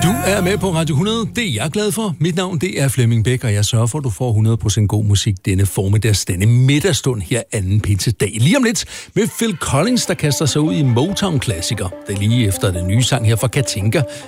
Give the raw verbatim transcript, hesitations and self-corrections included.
Du er med på Radio hundrede. Det er jeg glad for. Mit navn det er Flemming Bæk, og jeg sørger for, at du får hundrede procent god musik denne formiddags, denne middagstund her anden pinsedag. Lige om lidt med Phil Collins, der kaster sig ud i Motown-klassiker. Det er lige efter den nye sang her fra Katinka.